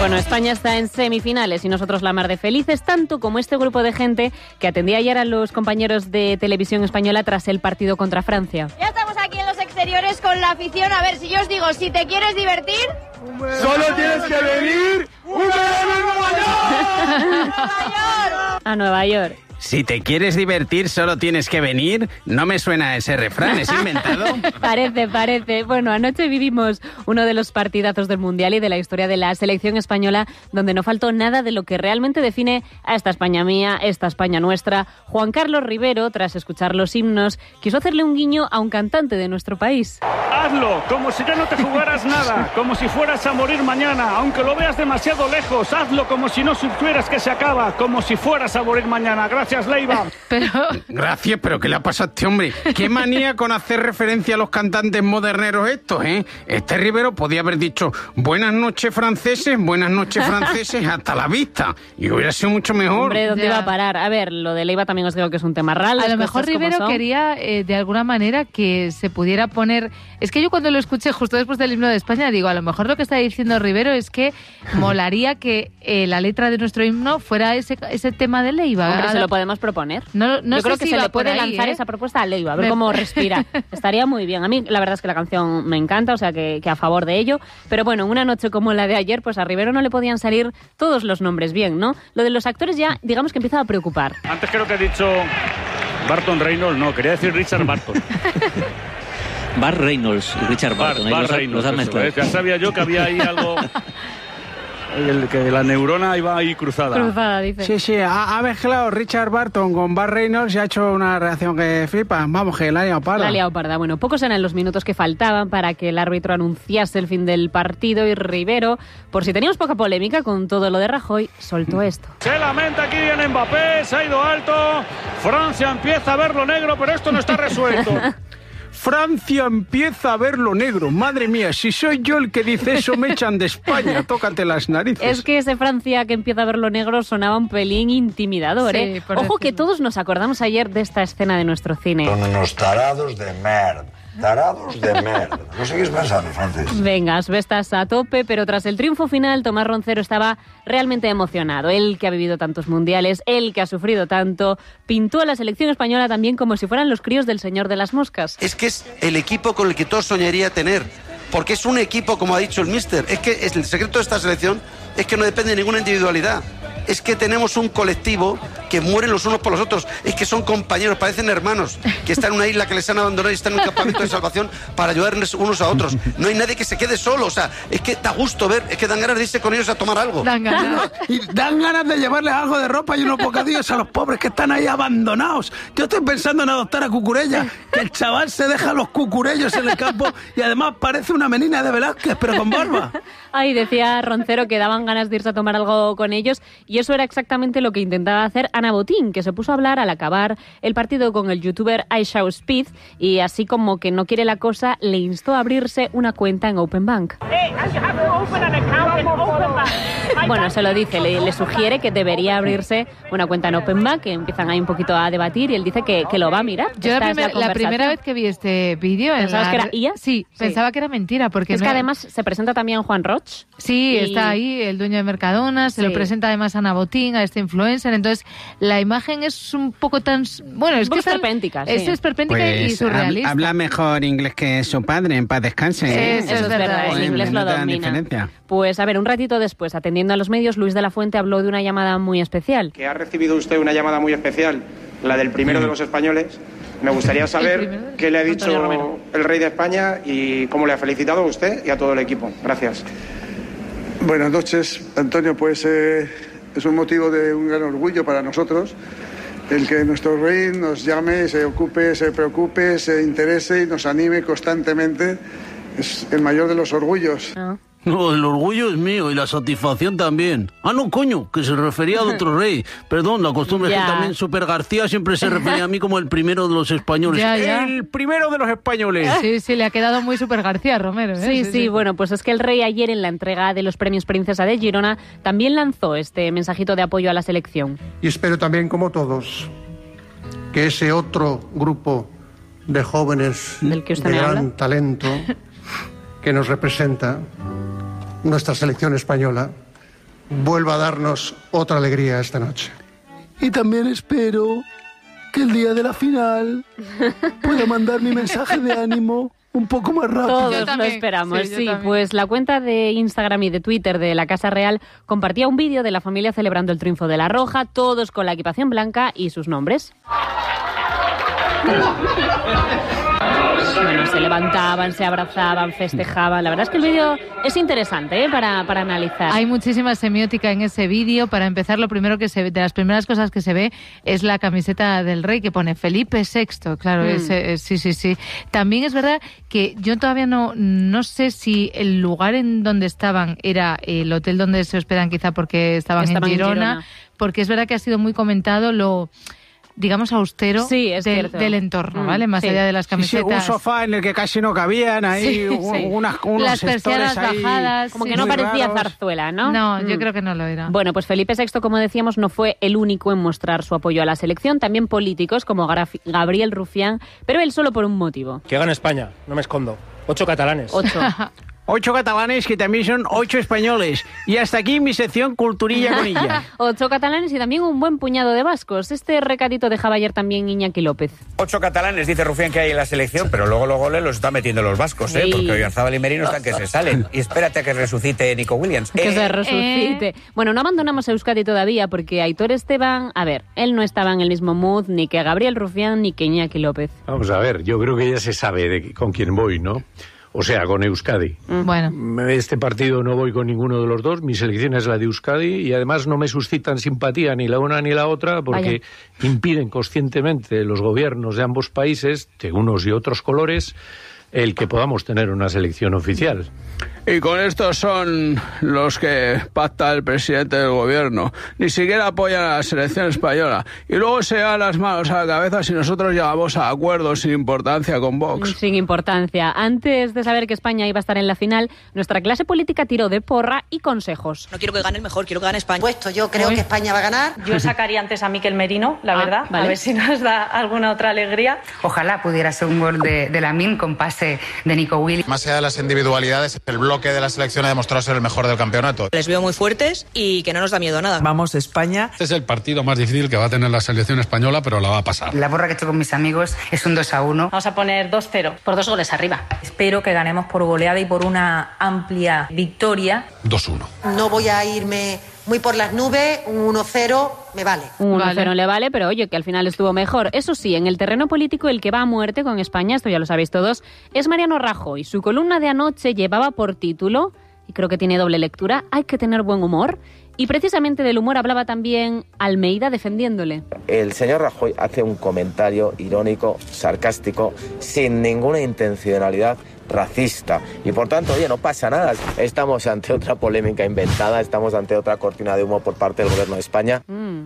Bueno, España está en semifinales y nosotros la mar de felices, tanto como este grupo de gente que atendía ayer a los compañeros de Televisión Española tras el partido contra Francia. Ya estamos aquí en los exteriores con la afición. A ver, si yo os digo, si te quieres divertir... ¡Solo tienes que venir un verano en Nueva York! A Nueva York. Si te quieres divertir, solo tienes que venir. No me suena ese refrán, ¿es inventado? Parece. Bueno, anoche vivimos uno de los partidazos del Mundial y de la historia de la selección española, donde no faltó nada de lo que realmente define a esta España mía, esta España nuestra. Juan Carlos Rivero, tras escuchar los himnos, quiso hacerle un guiño a un cantante de nuestro país. Hazlo, como si ya no te jugaras nada, como si fueras a morir mañana, aunque lo veas demasiado lejos. Hazlo como si no supieras que se acaba, como si fueras a morir mañana. Gracias, Leiva. Gracias, pero ¿qué le ha pasado a este hombre? Qué manía con hacer referencia a los cantantes moderneros estos, ¿eh? Este Rivero podía haber dicho buenas noches franceses, hasta la vista. Y hubiera sido mucho mejor. Hombre, ¿dónde iba a parar? A ver, lo de Leiva también os digo que es un tema raro. A lo mejor Rivero quería, de alguna manera, que se pudiera poner... Es que yo cuando lo escuché justo después del himno de España, digo, a lo mejor lo que está diciendo Rivero es que molaría que la letra de nuestro himno fuera ese tema de Leiva. Hombre, se lo podemos proponer. No yo creo sé que si se le puede lanzar esa propuesta a Leiva, a ver cómo respira. Estaría muy bien. A mí la verdad es que la canción me encanta, o sea que a favor de ello. Pero bueno, en una noche como la de ayer, pues a Rivero no le podían salir todos los nombres bien, ¿no? Lo de los actores ya, digamos que empieza a preocupar. Antes creo que he dicho Barton Reynolds, no, quería decir Richard Barton. Burt Reynolds y Richard Barton. Burt Reynolds, ya sabía yo que había ahí algo... que la neurona iba ahí cruzada. Cruzada, dice. Sí, ha mezclado Richard Barton con Burt Reynolds y ha hecho una reacción que flipa. Vamos, que la ha liado parda. La ha liado parda. Bueno, pocos eran los minutos que faltaban para que el árbitro anunciase el fin del partido y Rivero, por si teníamos poca polémica con todo lo de Rajoy, soltó esto. Se lamenta aquí en Mbappé, se ha ido alto. Francia empieza a ver lo negro, pero esto no está resuelto. Francia empieza a ver lo negro. Madre mía, si soy yo el que dice eso, me echan de España. Tócate las narices. Es que ese Francia que empieza a ver lo negro sonaba un pelín intimidador, sí, ¿eh? Ojo que todos nos acordamos ayer de esta escena de nuestro cine. Son unos tarados de merda. Tarados de merda. ¿No seguís pensando, Francis? Venga, estás a tope, pero tras el triunfo final, Tomás Roncero estaba realmente emocionado. Él que ha vivido tantos mundiales, él que ha sufrido tanto, pintó a la selección española también como si fueran los críos del Señor de las Moscas. Es que es el equipo con el que todos soñaría tener. Porque es un equipo, como ha dicho el míster, es que el secreto de esta selección es que no depende de ninguna individualidad. Es que tenemos un colectivo que mueren los unos por los otros. Es que son compañeros, parecen hermanos, que están en una isla que les han abandonado y están en un campamento de salvación para ayudarnos unos a otros. No hay nadie que se quede solo. O sea, es que da gusto ver, es que dan ganas de irse con ellos a tomar algo. Dan ganas. Y dan ganas de llevarles algo de ropa y unos bocadillos a los pobres que están ahí abandonados. Yo estoy pensando en adoptar a Cucurella, que el chaval se deja los cucurellos en el campo y además parece una menina de Velázquez, pero con barba. Ay, decía Roncero que daban ganas de irse a tomar algo con ellos, y eso era exactamente lo que intentaba hacer Ana Botín, que se puso a hablar al acabar el partido con el youtuber iShowSpeed, y así como que no quiere la cosa, le instó a abrirse una cuenta en Openbank. Bueno, se lo dice, le sugiere que debería abrirse una cuenta en Openbank, que empiezan ahí un poquito a debatir, y él dice que lo va a mirar. Yo la primera vez que vi este vídeo... ¿Pensabas que era ella? Sí, pensaba que era mentira, porque... Es que además se presenta también Juan Roch. Sí, está ahí el dueño de Mercadona, se lo presenta además a Ana Botín, a este influencer, entonces la imagen es un poco tan... Bueno, es que es esperpéntica, sí. Es esperpéntica pues y surrealista. Habla mejor inglés que su padre, en paz descanse. Eso es verdad, el inglés lo domina. Pues a ver, un ratito después, atendiendo a los medios, Luis de la Fuente habló de una llamada muy especial. Que ha recibido usted una llamada muy especial, la del primero de los españoles. Me gustaría saber qué le ha dicho el rey de España y cómo le ha felicitado a usted y a todo el equipo. Gracias. Buenas noches, Antonio. Pues es un motivo de un gran orgullo para nosotros el que nuestro rey nos llame, se ocupe, se preocupe, se interese y nos anime constantemente. Es el mayor de los orgullos. No, el orgullo es mío y la satisfacción también. Ah, no, coño, que se refería a otro rey. Perdón, la costumbre es que también Super García siempre se refería a mí como el primero de los españoles. El primero de los españoles. Sí, le ha quedado muy Super García Romero. Sí, bueno, pues es que el rey ayer en la entrega de los premios Princesa de Girona también lanzó este mensajito de apoyo a la selección. Y espero también, como todos, que ese otro grupo de jóvenes ¿del que usted de me gran habla? Talento que nos representa, nuestra selección española, vuelva a darnos otra alegría esta noche. Y también espero que el día de la final pueda mandar mi mensaje de ánimo un poco más rápido. Todos lo esperamos, sí. Pues la cuenta de Instagram y de Twitter de la Casa Real compartía un vídeo de la familia celebrando el triunfo de la Roja, todos con la equipación blanca y sus nombres. Bueno, se levantaban, se abrazaban, festejaban. La verdad es que el vídeo es interesante para analizar. Hay muchísima semiótica en ese vídeo. Para empezar, lo primero que se ve, de las primeras cosas que se ve es la camiseta del rey que pone Felipe VI. Claro, sí. También es verdad que yo todavía no sé si el lugar en donde estaban era el hotel donde se hospedan, quizá porque estaban en Girona, porque es verdad que ha sido muy comentado lo, digamos, austero del entorno, ¿vale? Más allá de las camisetas. Sí, un sofá en el que casi no cabían, ahí unos las persianas bajadas. Como que no parecía zarzuela, ¿no? No, yo creo que no lo era. Bueno, pues Felipe VI, como decíamos, no fue el único en mostrar su apoyo a la selección. También políticos como Gabriel Rufián, pero él solo por un motivo. Que gane España, no me escondo. 8 catalanes. 8. 8 catalanes que también son 8 españoles. Y hasta aquí mi sección Culturilla con ella. 8 catalanes y también un buen puñado de vascos. Este recadito dejaba ayer también Iñaki López. 8 catalanes, dice Rufián, que hay en la selección, pero luego los goles los está metiendo los vascos, ¿eh? Porque Oyarzábal y Merino están que se salen. Y espérate a que resucite Nico Williams. Que se resucite. Bueno, no abandonamos a Euskadi todavía porque Aitor Esteban, a ver, él no estaba en el mismo mood ni que Gabriel Rufián ni que Iñaki López. Vamos a ver, yo creo que ya se sabe con quién voy, ¿no? O sea, con Euskadi. Bueno. Este partido no voy con ninguno de los dos. Mi selección es la de Euskadi y además no me suscitan simpatía ni la una ni la otra porque impiden conscientemente los gobiernos de ambos países, de unos y otros colores, el que podamos tener una selección oficial. Y con estos son los que pacta el presidente del gobierno. Ni siquiera apoyan a la selección española. Y luego se dan las manos a la cabeza si nosotros llegamos a acuerdos sin importancia con Vox. Sin importancia. Antes de saber que España iba a estar en la final, nuestra clase política tiró de porra y consejos. No quiero que gane el mejor, quiero que gane España. Puesto, yo creo que España va a ganar. Yo sacaría antes a Mikel Merino, la verdad. Vale. A ver si nos da alguna otra alegría. Ojalá pudiera ser un gol de Lamine con pase de Nico Williams. Más allá de las individualidades, el bloque de la selección ha demostrado ser el mejor del campeonato. Les veo muy fuertes y que no nos da miedo nada. Vamos, España. Este es el partido más difícil que va a tener la selección española, pero la va a pasar. La porra que he hecho con mis amigos es un 2-1. Vamos a poner 2-0, por 2 goles arriba. Espero que ganemos por goleada y por una amplia victoria. 2-1. No voy a irme muy por las nubes, un 1-0 me vale. Un 1-0 le vale, pero oye, que al final estuvo mejor. Eso sí, en el terreno político el que va a muerte con España, esto ya lo sabéis todos, es Mariano Rajoy. Su columna de anoche llevaba por título, y creo que tiene doble lectura, hay que tener buen humor. Y precisamente del humor hablaba también Almeida defendiéndole. El señor Rajoy hace un comentario irónico, sarcástico, sin ninguna intencionalidad racista. Y por tanto, oye, no pasa nada. Estamos ante otra polémica inventada, estamos ante otra cortina de humo por parte del gobierno de España.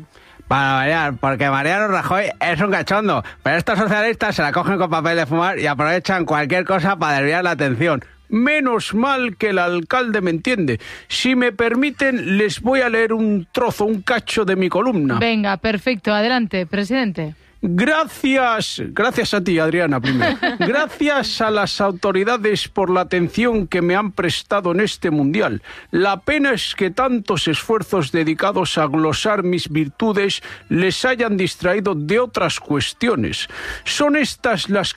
Para variar, porque Mariano Rajoy es un cachondo, pero estos socialistas se la cogen con papel de fumar y aprovechan cualquier cosa para desviar la atención. Menos mal que el alcalde me entiende. Si me permiten, les voy a leer un trozo, un cacho de mi columna. Venga, perfecto. Adelante, presidente. Gracias a ti, Adriana, primero. Gracias a las autoridades por la atención que me han prestado en este mundial. La pena es que tantos esfuerzos dedicados a glosar mis virtudes les hayan distraído de otras cuestiones. Son estas las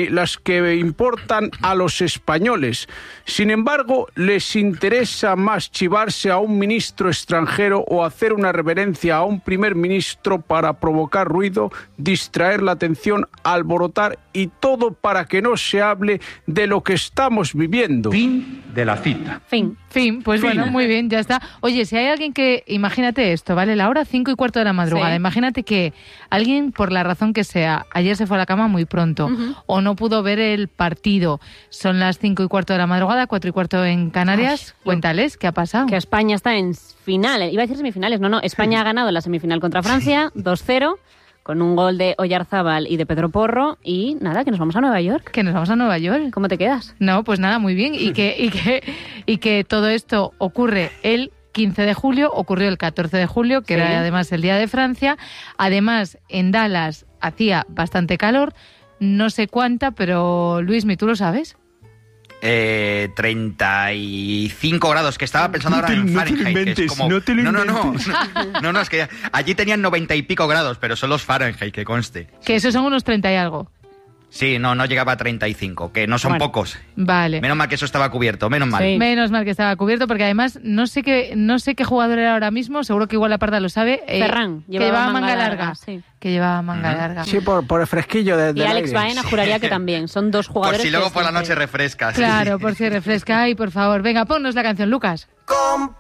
que importan a los españoles. Sin embargo, les interesa más chivarse a un ministro extranjero o hacer una reverencia a un primer ministro para provocar ruido, distraer la atención, alborotar y todo para que no se hable de lo que estamos viviendo. Fin de la cita. Fin. Pues fin. Bueno, muy bien, ya está. Oye, si hay alguien que, imagínate esto, ¿vale? La hora 5:15 de la madrugada. Sí. Imagínate que alguien, por la razón que sea, ayer se fue a la cama muy pronto o no pudo ver el partido. Son las 5:15 de la madrugada, 4:15 en Canarias. Cuéntales, ¿qué ha pasado? Que España está en finales. Iba a decir semifinales. No. España ha ganado la semifinal contra Francia, 2-0. Con un gol de Oyarzábal y de Pedro Porro. Y nada, que nos vamos a Nueva York. Que nos vamos a Nueva York. ¿Cómo te quedas? No, pues nada, muy bien. Y que todo esto ocurre el 15 de julio, ocurrió el 14 de julio, que era además el Día de Francia. Además, en Dallas hacía bastante calor. No sé cuánta, pero Luismi, ¿tú lo sabes? 35 grados, que estaba pensando ahora en Fahrenheit. Que es como... No, es que allí tenían 90 y pico grados, pero son los Fahrenheit, que conste. Que esos son unos 30 y algo. Sí, no llegaba a 35, que no son pocos. Vale. Menos mal que eso estaba cubierto, menos mal. Sí. Menos mal que estaba cubierto, porque además no sé qué jugador era ahora mismo, seguro que igual la Parda lo sabe. Ferran, que llevaba manga larga. Sí. Que llevaba manga larga. Sí, por el fresquillo de Y Alex Baena juraría que también. Son dos jugadores. Por si luego por la noche refrescas. Claro, por si refresca. Ay, por favor. Venga, ponnos la canción, Lucas.